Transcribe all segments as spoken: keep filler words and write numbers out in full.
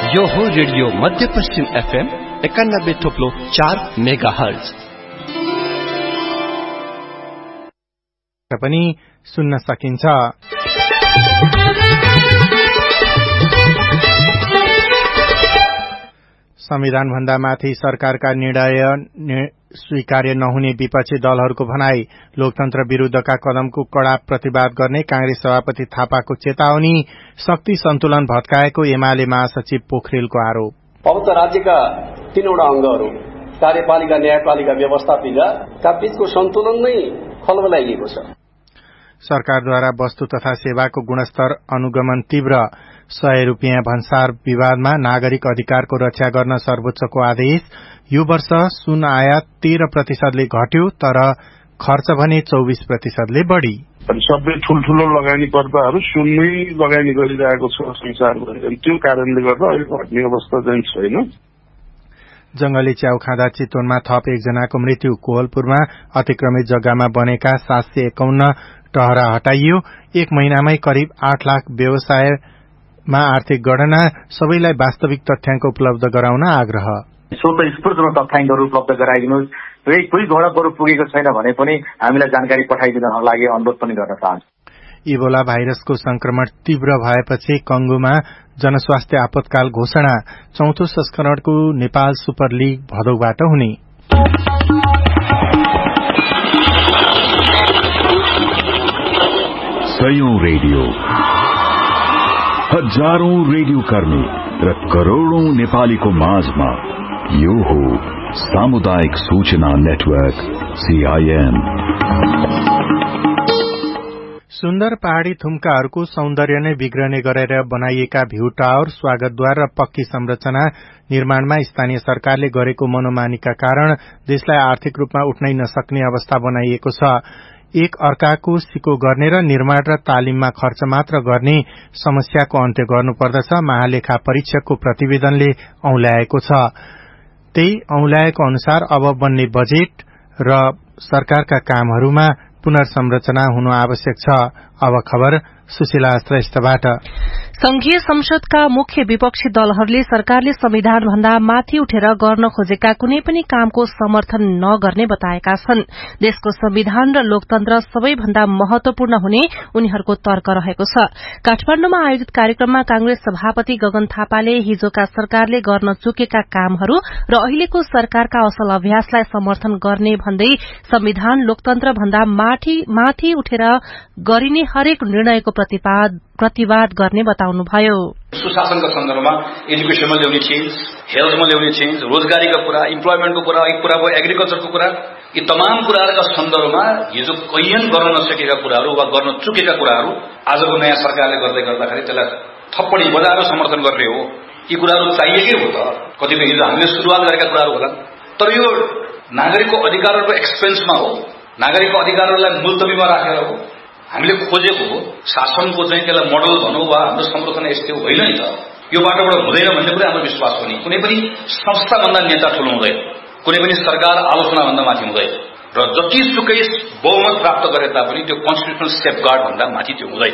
यो हो रेडियो मध्यपश्चिम एफएम एकानब्बे थोप्लो चार मेगा हर्ज पनि सुन्न सकिन्छ। संविधान भन्दा माथि सरकारका निर्णय स्वीकार्य नहुने विपक्षी दलहरूको भनाई। लोकतन्त्र विरूद्धका कदमको कड़ा प्रतिवाद गर्ने कांग्रेस सभापति थापाको चेतावनी। शक्ति सन्तुलन भत्काएको एमाले महासचिव पोखरेलको आरोप। अब त राज्यका तीनवटा अंगहरू कार्यपालिका, न्यायपालिका, व्यवस्थापिका बीचको सन्तुलन नै खलबलाइएको छ। सरकारद्वारा वस्तु तथा सेवाको गुणस्तर अनुगमन तीव्र। सय रूपियाँ भन्सार विवादमा नागरिक अधिकारको रक्षा गर्न सर्वोच्चको आदेश। यो वर्ष सुन आयात तेह्र प्रतिशतले घट्यो तर खर्च भने चौबिस प्रतिशतले बढ़ी। सबै ठूल्ठूलो लगानीकर्ताहरू सुनमै लगानी गरिरहेको छ संसारभरि, त्यो कारणले गर्दा अहिले घट्ने अवस्था चाहिँ छैन। जंगली च्याउ खाँदा चितवनमा थप एकजनाको मृत्यु। कोहलपुरमा अतिक्रमित जग्गामा बनेका सात सय एकाउन्न टहरा हटाइयो। एक महिनामै करिब आठ लाख व्यवसायमा आर्थिक गणना। सबैलाई वास्तविक तथ्याङ्क उपलब्ध गराउन आग्रह। स्वतस्फूर्त तथ्याङ्कहरू उपलब्ध गराइदिनुहोस्। कोही गणकहरू पुगेको छैन भने पनि हामीलाई जानकारी पठाइदिनको लागि अनुरोध पनि गर्न चाहन्छु। इबोला भाइरसको संक्रमण तीव्र भएपछि कंगोमा जनस्वास्थ्य आपतकाल घोषणा। चौथो संस्करणको नेपाल सुपर लीग भदौबाट हुने। सयौं रेडियो, हजारौं रेडियो कर्मी र करोड़ौं नेपालीको माझमा यो हो सामुदायिक सूचना नेटवर्क सीआईएन। सुन्दर पहाड़ी थुम्काहरूको सौन्दर्य नै बिग्रने गरेर बनाइएका भ्यू टावर, स्वागतद्वार र पक्की संरचना निर्माणमा स्थानीय सरकारले गरेको मनोमानीका कारण देशलाई आर्थिक रूपमा उठ्नै नसक्ने अवस्था बनाइएको छ। एक अर्काको सिको गर्ने र निर्माण र तालिममा खर्च मात्र गर्ने समस्याको अन्त्य गर्नुपर्दछ, महालेखा परीक्षकको प्रतिवेदनले औंल्याएको छ। त्यही औंल्याएको अनुसार अब बन्ने बजेट र सरकारका कामहरूमा पुनर्संरचना हुनु आवश्यक छ। अब खबर सुशीला श्रेष्ठबाट। संघीय संसदका मुख्य विपक्षी दलहरूले सरकारले संविधान भन्दा माथि उठेर गर्न खोजेका कुनै पनि कामको समर्थन नगर्ने बताएका छन्। देशको संविधान र लोकतन्त्र सबैभन्दा महत्वपूर्ण हुने उनीहरूको तर्क रहेको छ। काठमाण्डुमा आयोजित कार्यक्रममा कांग्रेस सभापति गगन थापाले हिजोका सरकारले गर्न चुकेका कामहरू र अहिलेको सरकारका असल अभ्यासलाई समर्थन गर्ने भन्दै संविधान लोकतन्त्र भन्दा माथि उठेर गरिने हरेक निर्णयको प्रतिवाद गर्ने बताउनुभयो। सुशासनका सन्दर्भमा एजुकेसनमा ल्याउने चेन्ज, हेल्थमा ल्याउने चेन्ज, रोजगारीका कुरा, इम्प्लोयमेन्टको कुरा, एक कुरा भयो एग्रिकल्चरको कुरा, यी तमाम कुराहरूका सन्दर्भमा हिजो कैयन गर्न नसकेका कुराहरू वा गर्न चुकेका कुराहरू आजको नयाँ सरकारले गर्दै गर्दाखेरि त्यसलाई थप्पडी बजाएर समर्थन गर्ने हो। यी कुराहरू चाहिएकै हो त, कतिपय हिजो हामीले सुरुवात गरेका कुराहरू होला, तर यो नागरिकको अधिकारहरूको एक्सपेन्समा हो, नागरिकको अधिकारहरूलाई मुल्तवीमा राखेर हो। हामीले खोजेको हो शासनको चाहिँ त्यसलाई मोडल भनौँ वा हाम्रो संरचना यस्तै होइन नि त, यो बाटोबाट हुँदैन भन्ने कुरा हाम्रो विश्वास पनि। कुनै पनि संस्थाभन्दा नेता ठुलो हुँदैन, कुनै पनि सरकार आलोचनाभन्दा माथि हुँदैन र जतिसुकै बहुमत प्राप्त गरे तापनि त्यो कन्स्टिट्युसनल सेफगार्ड भन्दा माथि त्यो हुँदैन।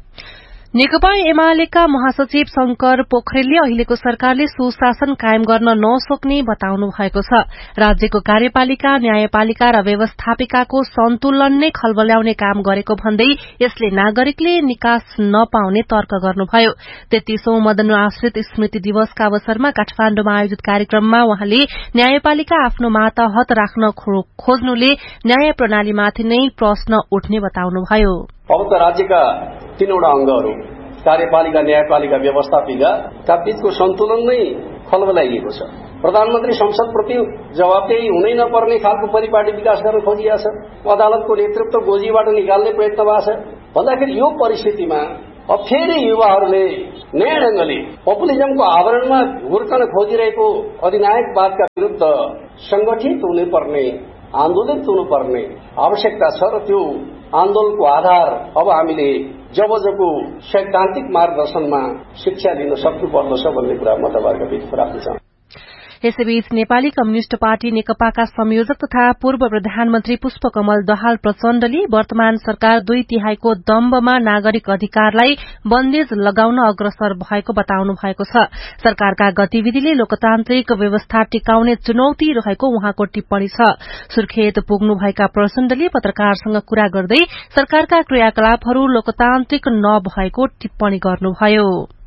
नेकपा एमालेका महासचिव शंकर पोखरेलले अहिलेको सरकारले सुशासन कायम गर्न नसक्ने बताउनु भएको छ। राज्यको कार्यपालिका, न्यायपालिका र व्यवस्थापिकाको सन्तुलन नै खलबल्याउने काम गरेको भन्दै यसले नागरिकले निकास नपाउने तर्क गर्नुभयो। तेत्तीसौं मदन आश्रित स्मृति दिवसका अवसरमा काठमाण्डुमा आयोजित कार्यक्रममा वहाँले न्यायपालिका आफ्नो मातहत राख्न खोज्नुले न्याय प्रणालीमाथि नै प्रश्न उठ्ने बताउनुभयो। अब त राज्यका तीनवटा अंगहरू कार्यपालिका, न्यायपालिका, व्यवस्थापिका बीचको सन्तुलन नै खलबलाइएको छ। प्रधानमन्त्री संसदप्रति जवाबदेही हुनै नपर्ने खालको परिपाटी विकास गर्न खोजिएको छ। अदालतको नेतृत्व गोजीबाट निकाल्ने प्रयत्न भएको छ भन्दाखेरि यो परिस्थितिमा अब फेरि युवाहरूले नयाँ ढंगले पपुलिजमको आवरणमा हुर्कन खोजिरहेको अधिनायकवादका विरुद्ध संगठित हुनुपर्ने, आन्दोलित हुनुपर्ने आवश्यकता छ र त्यो आन्दोलनको आधार अब हामीले जबजको सैद्धान्तिक मार्गदर्शनमा शिक्षा दिन सक्नुपर्दछ भन्ने कुरा म तपाईहरुका बीचमा राख्न चाहन्छु। यसैबीच नेपाली कम्युनिष्ट पार्टी नेकपाका संयोजक तथा पूर्व प्रधानमन्त्री पुष्पकमल दाहाल प्रचण्डले वर्तमान सरकार दुई तिहाईको दम्बमा नागरिक अधिकारलाई बन्देज लगाउन अग्रसर भएको बताउनु भएको छ। सरकारका गतिविधिले लोकतान्त्रिक व्यवस्था टिकाउने चुनौती रहेको उहाँको टिप्पणी छ। सुर्खेत पुग्नुभएका प्रचण्डले पत्रकारसँग कुरा गर्दै सरकारका क्रियाकलापहरू लोकतान्त्रिक नभएको टिप्पणी गर्नुभयो।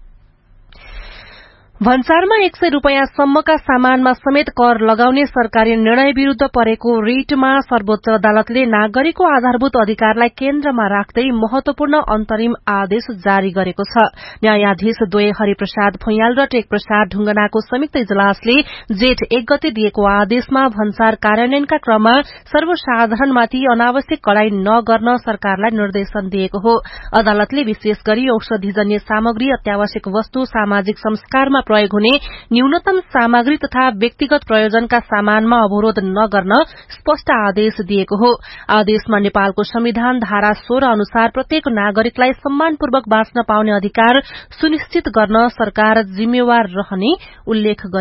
भन्सारमा एक सय रूपियाँ सम्मका सामानमा समेत कर लगाउने सरकारी निर्णय विरूद्ध परेको रिटमा सर्वोच्च अदालतले नागरिकको आधारभूत अधिकारलाई केन्द्रमा राख्दै महत्वपूर्ण अन्तरिम आदेश जारी गरेको छ। न्यायाधीश द्वय हरिप्रसाद भुइयाल र टेक प्रसाद ढुंगनाको संयुक्त इजलासले जेठ एक गते दिएको आदेशमा भन्सार कार्यान्वयनका क्रममा सर्वसाधारणमाथि अनावश्यक कड़ाई नगर्न सरकारलाई निर्देशन दिएको हो। अदालतले विशेष गरी औषधिजन्य सामग्री, अत्यावश्यक वस्तु, सामाजिक संस्कारमा प्रयोग हुने न्यूनतम सामग्री तथा व्यक्तिगत प्रयोजनका सामानमा अवरोध नगर्न स्पष्ट आदेश दिएको हो। आदेशमा नेपालको संविधान धारा सोह्र अनुसार प्रत्येक नागरिकलाई सम्मानपूर्वक बाँच्न पाउने अधिकार सुनिश्चित गर्न सरकार जिम्मेवार रहने उल्लेख